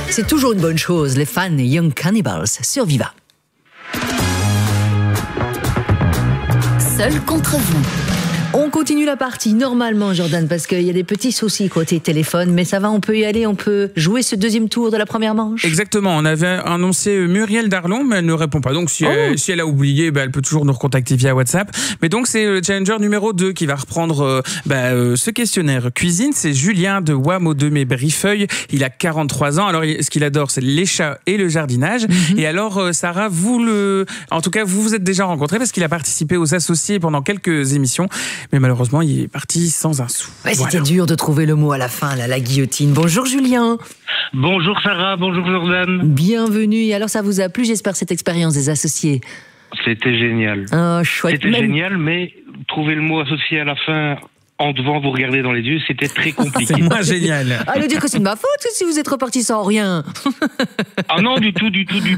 C'est toujours une bonne chose, les fans Young Cannibals sur Viva. Seul contre vous. On continue la partie normalement, Jordan, parce qu'il y a des petits soucis côté téléphone, mais ça va, on peut y aller, on peut jouer ce deuxième tour de la première manche. Exactement, on avait annoncé Muriel Darlon, mais elle ne répond pas. Donc si elle a oublié, elle peut toujours nous recontacter via WhatsApp. Mais donc c'est le challenger numéro 2 qui va reprendre ce questionnaire cuisine. C'est Julien de Wamo de Mébrifeuille. Il a 43 ans. Alors ce qu'il adore, c'est les chats et le jardinage. Et alors Sarah, en tout cas vous êtes déjà rencontrés parce qu'il a participé aux associés pendant quelques émissions. Mais malheureusement, il est parti sans un sou. Ouais, c'était dur de trouver le mot à la fin, là, la guillotine. Bonjour Julien. Bonjour Sarah, bonjour Jordan. Bienvenue. Et alors ça vous a plu, j'espère, cette expérience des associés? C'était génial. Chouette. C'était génial, mais trouver le mot associé à la fin en devant vous regarder dans les yeux, c'était très compliqué. C'est moins génial. Allez dire que c'est de ma faute si vous êtes reparti sans rien. Ah non, du tout.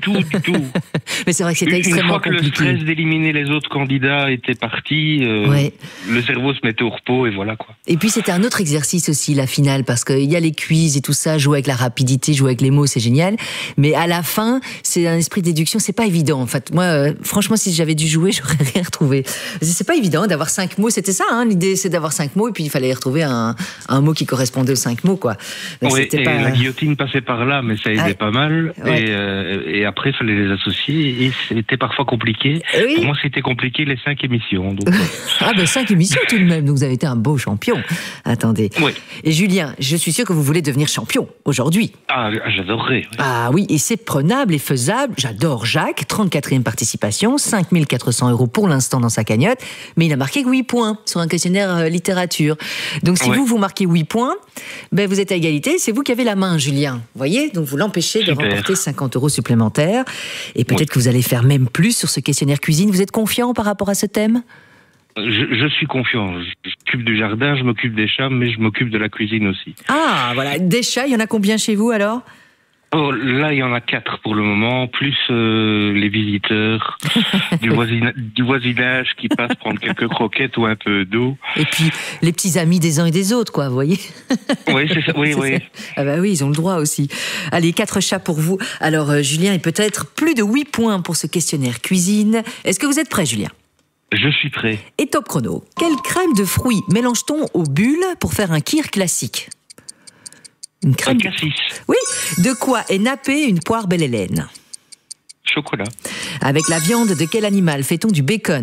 Mais c'est vrai que c'était extrêmement compliqué. Une fois que le stress d'éliminer les autres candidats était parti, le cerveau se mettait au repos et voilà quoi. Et puis c'était un autre exercice aussi, la finale, parce qu'il y a les quiz et tout ça, jouer avec la rapidité, jouer avec les mots, c'est génial. Mais à la fin, c'est un esprit de déduction, c'est pas évident. En fait, moi, franchement, si j'avais dû jouer, j'aurais rien retrouvé. C'est pas évident d'avoir 5 mots, c'était ça, hein, l'idée, c'est d'avoir 5 mots, et puis il fallait retrouver un mot qui correspondait aux 5 mots, quoi. Donc, oui, et la guillotine passait par là, mais ça aidait pas mal. Ouais. Et après, il fallait les associer, et c'était parfois compliqué. Oui. Pour moi, c'était compliqué les 5 émissions. Donc... 5 émissions tout de même, donc vous avez été un beau champion. Attendez. Oui. Et Julien, je suis sûr que vous voulez devenir champion aujourd'hui. Ah, j'adorerais. Oui. Ah oui, et c'est prenable et faisable. J'adore Jacques, 34e participation, 5 400 € pour l'instant dans sa cagnotte, mais il a marqué 8 points sur un questionnaire littérature. Donc si vous marquez 8 points, vous êtes à égalité, c'est vous qui avez la main, Julien. Vous voyez, donc vous l'empêchez de remporter 50 € supplémentaires. Et peut-être que vous allez faire même plus sur ce questionnaire cuisine. Vous êtes confiant par rapport à ce thème ? Je suis confiant. Je m'occupe du jardin, je m'occupe des chats, mais je m'occupe de la cuisine aussi. Ah, voilà. Des chats, il y en a combien chez vous alors ? Oh, là, il y en a 4 pour le moment, plus les visiteurs du voisinage qui passent prendre quelques croquettes ou un peu d'eau. Et puis, les petits amis des uns et des autres, quoi, vous voyez ? Oui, c'est ça, oui. Ah bah oui, ils ont le droit aussi. Allez, 4 chats pour vous. Alors, Julien, et peut-être plus de 8 points pour ce questionnaire cuisine. Est-ce que vous êtes prêt, Julien ? Je suis prêt. Et top chrono. Quelle crème de fruits mélange-t-on aux bulles pour faire un kir classique ? Une crème. Un cassis. Oui. De quoi est nappée une poire belle Hélène ? Chocolat. Avec la viande de quel animal fait-on du bacon ?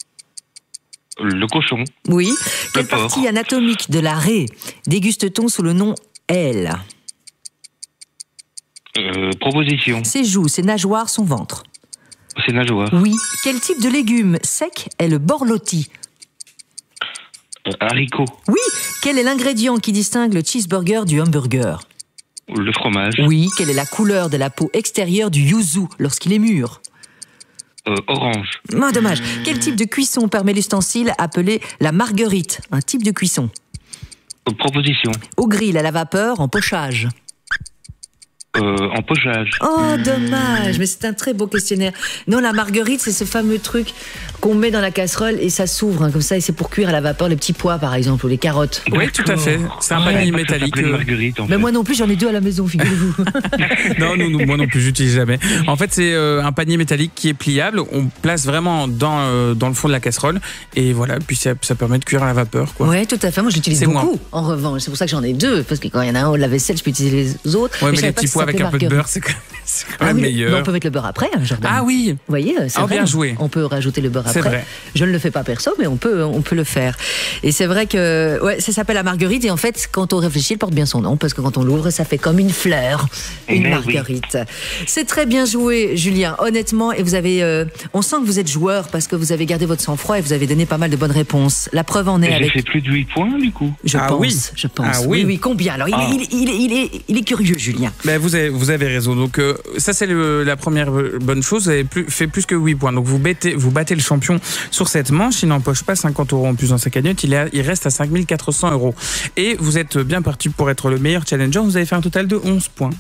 Le cochon. Oui. Quelle partie anatomique de la raie déguste-t-on sous le nom L ? Proposition. Ses joues, ses nageoires, son ventre. Ses nageoires. Oui. Quel type de légume sec est le borlotti ? Haricot. Oui. Quel est l'ingrédient qui distingue le cheeseburger du hamburger ? Le fromage. Oui. Quelle est la couleur de la peau extérieure du yuzu lorsqu'il est mûr ? Orange. Dommage. Quel type de cuisson permet l'ustensile appelé la marguerite ? Un type de cuisson. Proposition. Au grill, à la vapeur, en pochage. En pochage. Oh, dommage, mais c'est un très beau questionnaire. Non, la marguerite, c'est ce fameux truc qu'on met dans la casserole et ça s'ouvre comme ça, et c'est pour cuire à la vapeur les petits pois, par exemple, ou les carottes. Oui, tout à fait. C'est un panier métallique. Marguerite, en fait. Mais moi non plus, j'en ai 2 à la maison, figurez-vous. Non, moi non plus, j'utilise jamais. En fait, c'est un panier métallique qui est pliable. On place vraiment dans le fond de la casserole et voilà. Puis ça permet de cuire à la vapeur, quoi. Oui, tout à fait. Moi, je l'utilise beaucoup. En revanche, c'est pour ça que j'en ai 2, parce que quand il y en a un au lave-vaisselle, je peux utiliser les autres. Ouais, mais les petits pois avec un peu de beurre, c'est quand même meilleur. Mais on peut mettre le beurre après, Jordan. Ah oui. Vous voyez, c'est vrai. Bien joué. On peut rajouter le beurre après. C'est vrai. Je ne le fais pas perso, mais on peut le faire. Et c'est vrai que ça s'appelle la marguerite. Et en fait, quand on réfléchit, elle porte bien son nom, parce que quand on l'ouvre, ça fait comme une fleur, une marguerite. Oui. C'est très bien joué, Julien. Honnêtement, et vous avez, on sent que vous êtes joueur parce que vous avez gardé votre sang-froid et vous avez donné pas mal de bonnes réponses. La preuve en est avec. J'ai fait plus de 8 points du coup. Je pense. Ah oui. Oui. Combien alors il est curieux, Julien. Ben vous avez raison. Donc ça c'est la première bonne chose. Vous avez fait plus que 8 points. Donc vous battez le champion sur cette manche. Il n'empoche pas 50 € en plus dans sa cagnotte. Il reste à 5 400 €. Et vous êtes bien parti pour être le meilleur challenger. Vous avez fait un total de 11 points.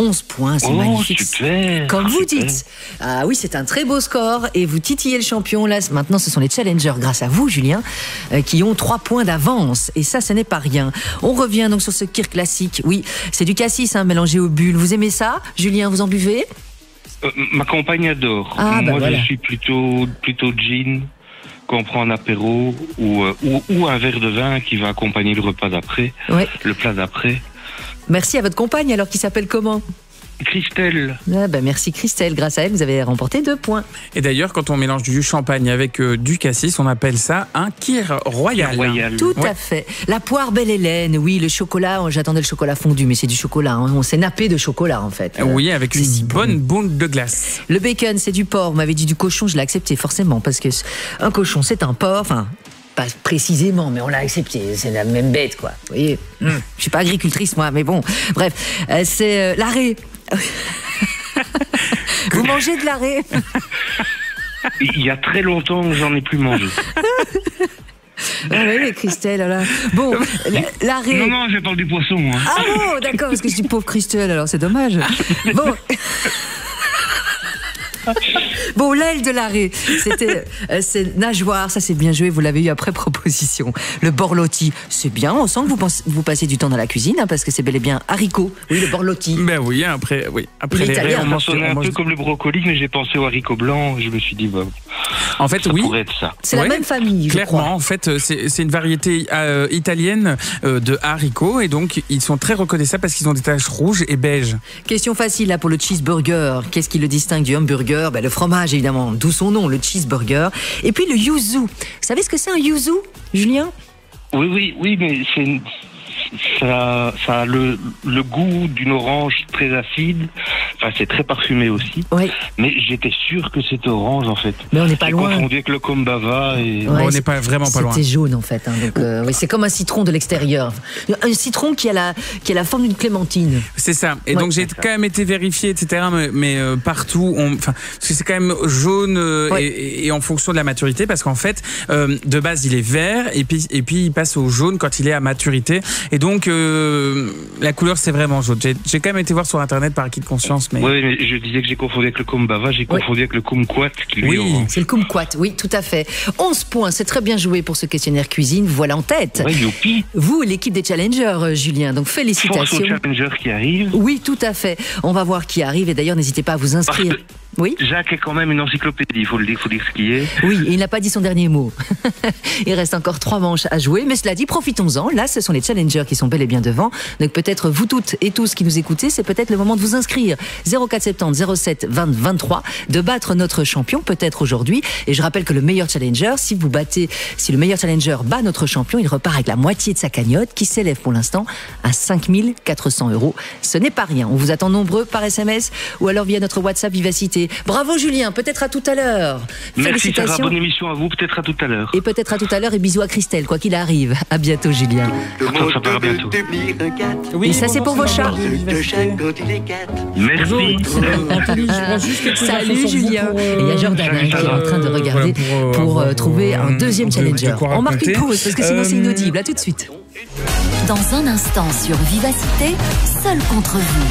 11 points, c'est magnifique. Super, Comme vous super. dites. Ah oui, c'est un très beau score et vous titillez le champion. Là, maintenant, ce sont les challengers, grâce à vous, Julien, qui ont 3 points d'avance. Et ça, ce n'est pas rien. On revient donc sur ce kir classique. Oui, c'est du cassis mélangé aux bulles. Vous aimez ça, Julien? Vous en buvez? Ma compagne adore. Ah, Moi, voilà. je suis plutôt gin qu'on prend en apéro ou un verre de vin qui va accompagner le repas d'après, Ouais. le plat d'après. Merci à votre compagne, alors, qui s'appelle comment? Christelle. Merci Christelle, grâce à elle, vous avez remporté 2 points. Et d'ailleurs, quand on mélange du champagne avec du cassis, on appelle ça un kir royal. Tout à fait. La poire belle Hélène, oui, le chocolat, j'attendais le chocolat fondu, mais c'est du chocolat, on s'est nappé de chocolat en fait. Oui, avec une si bonne boule de glace. Le bacon, c'est du porc, vous m'avez dit du cochon, je l'ai accepté forcément, parce que un cochon, c'est un porc, enfin... Pas précisément, mais on l'a accepté. C'est la même bête, quoi. Vous voyez, je suis pas agricultrice, moi, mais bon. Bref, c'est l'arrêt. Vous mangez de l'arrêt? Il y a très longtemps que j'en ai plus mangé. Ah oui, Christelle, là. Bon, l'arrêt. Non, je parle du poisson. Hein. Ah bon, d'accord, parce que je dis pauvre Christelle, alors c'est dommage. Bon. Bon, l'aile de l'arrêt, c'est nageoire, ça c'est bien joué, vous l'avez eu après proposition. Le borlotti, c'est bien, on sent que vous passez du temps dans la cuisine, parce que c'est bel et bien haricots. Oui, le borlotti. Ben oui, après les Italien, raies, On sonnait un peu comme le brocoli, mais j'ai pensé aux haricots blancs. Je me suis dit, en fait, ça oui. pourrait être ça. C'est la même famille, je Clairement, crois. en fait, c'est une variété italienne de haricots, et donc ils sont très reconnaissables parce qu'ils ont des taches rouges et beiges. Question facile là pour le cheeseburger. Qu'est-ce qui le distingue du hamburger? Le fromage, évidemment, d'où son nom, le cheeseburger. Et puis le yuzu. Vous savez ce que c'est un yuzu, Julien? Oui, mais ça a le goût d'une orange très acide. Enfin, c'est très parfumé aussi. Oui. Mais j'étais sûr que c'était orange, en fait. Mais on n'est pas J'ai loin. confondu avec le kombava et... Ouais, on n'est pas vraiment pas loin. C'était jaune en fait. Donc, oui, c'est comme un citron de l'extérieur. Un citron qui a la forme d'une clémentine. C'est ça. Et Ouais. donc j'ai quand même été vérifié, etc. Mais partout, parce que c'est quand même jaune Ouais. et en fonction de la maturité, parce qu'en fait, de base il est vert et puis il passe au jaune quand il est à maturité. Et donc la couleur c'est vraiment jaune. J'ai quand même été voir sur internet par acquis de conscience, mais Oui, mais je disais que j'ai confondu avec le kombava, j'ai confondu avec le kumquat qui lui est orange. C'est le kumquat, oui, tout à fait. 11 points, c'est très bien joué pour ce questionnaire cuisine. Vous voilà en tête. Ouais, youpi. Vous, l'équipe des challengers, Julien. Donc Force félicitations. aux challengers qui arrivent. Oui, tout à fait. On va voir qui arrive. Et d'ailleurs, n'hésitez pas à vous inscrire. Parce Oui. Jacques est quand même une encyclopédie, il faut dire ce qui est. Oui, et il n'a pas dit son dernier mot. Il reste encore 3 manches à jouer, mais cela dit, profitons-en. Là, ce sont les challengers qui sont bel et bien devant. Donc peut-être vous toutes et tous qui nous écoutez, c'est peut-être le moment de vous inscrire. 0470 07 20 23, de battre notre champion, peut-être aujourd'hui. Et je rappelle que le meilleur challenger, si le meilleur challenger bat notre champion, il repart avec la moitié de sa cagnotte, qui s'élève pour l'instant à 5 400 €. Ce n'est pas rien. On vous attend nombreux par SMS ou alors via notre WhatsApp Vivacité. Bravo Julien, peut-être à tout à l'heure. Merci Sarah, Félicitations. bonne émission à vous, peut-être à tout à l'heure. Et peut-être à tout à l'heure et bisous à Christelle, quoi qu'il arrive. À bientôt Julien. Ça part bientôt. Et ça, c'est pour vos chats. Merci. Salut Julien. Et il y a Jordan qui est en train de regarder pour trouver un deuxième challenger. On marque une pause parce que sinon c'est inaudible. À tout de suite. Dans un instant sur Vivacité, seul contre vous.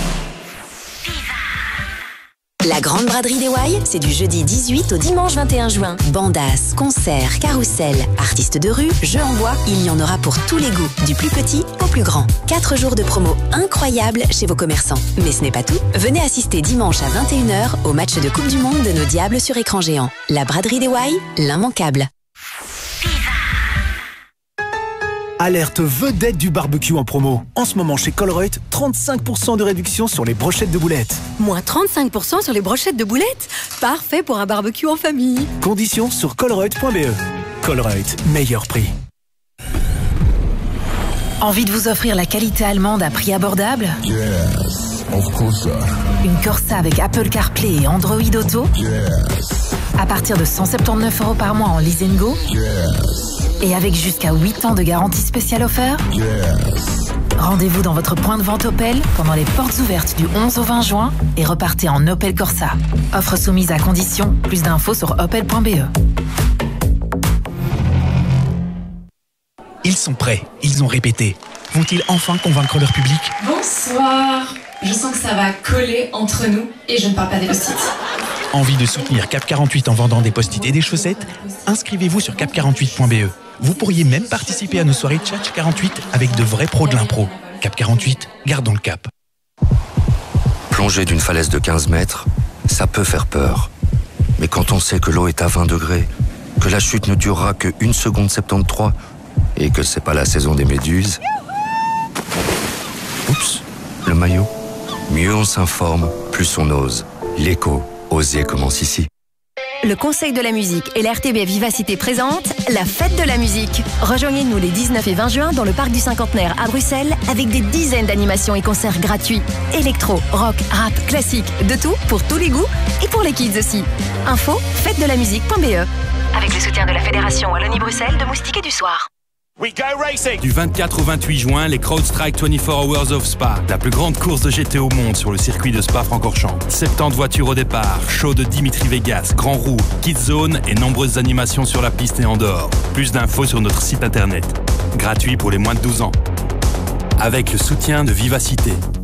La grande braderie des Wai, c'est du jeudi 18 au dimanche 21 juin. Bandas, concerts, carrousel, artistes de rue, jeux en bois, il y en aura pour tous les goûts, du plus petit au plus grand. 4 jours de promo incroyables chez vos commerçants. Mais ce n'est pas tout. Venez assister dimanche à 21h au match de Coupe du Monde de nos Diables sur écran géant. La braderie des Wai, l'immanquable. Alerte vedette du barbecue en promo. En ce moment chez Colruyt, 35% de réduction sur les brochettes de boulettes. Moins 35% sur les brochettes de boulettes. Parfait pour un barbecue en famille. Conditions sur colruyt.be. Colruyt, meilleur prix. Envie de vous offrir la qualité allemande à prix abordable? Yes, of course. Une Corsa avec Apple CarPlay et Android Auto? Yes, À partir de 179 € par mois en lease and go? yes, Et avec jusqu'à 8 ans de garantie spéciale offerte? yes. Rendez-vous dans votre point de vente Opel pendant les portes ouvertes du 11 au 20 juin et repartez en Opel Corsa. Offre soumise à condition. Plus d'infos sur opel.be. Ils sont prêts, ils ont répété. Vont-ils enfin convaincre leur public? Bonsoir. Je sens que ça va coller entre nous et je ne parle pas des post-it. Envie de soutenir Cap 48 en vendant des post-it et des chaussettes? Inscrivez-vous sur cap48.be. Vous pourriez même participer à nos soirées Tchatch 48 avec de vrais pros de l'impro. Cap 48, gardons le cap. Plonger d'une falaise de 15 mètres, ça peut faire peur. Mais quand on sait que l'eau est à 20 degrés, que la chute ne durera que 1 seconde 73 et que c'est pas la saison des méduses... Oups, le maillot. Mieux on s'informe, plus on ose. L'écho, oser commence ici. Le Conseil de la musique et la RTBF Vivacité présentent la fête de la musique. Rejoignez-nous les 19 et 20 juin dans le Parc du Cinquantenaire à Bruxelles avec des dizaines d'animations et concerts gratuits. Électro, rock, rap, classique, de tout pour tous les goûts et pour les kids aussi. Info, fête-de-la-musique.be. Avec le soutien de la Fédération Wallonie-Bruxelles de Moustique et du Soir. Du 24 au 28 juin, les CrowdStrike 24 Hours of Spa, la plus grande course de GT au monde sur le circuit de Spa-Francorchamps. 70 voitures au départ, show de Dimitri Vegas, Grand Roue, Kids Zone et nombreuses animations sur la piste et en dehors. Plus d'infos sur notre site internet. Gratuit pour les moins de 12 ans. Avec le soutien de Vivacité.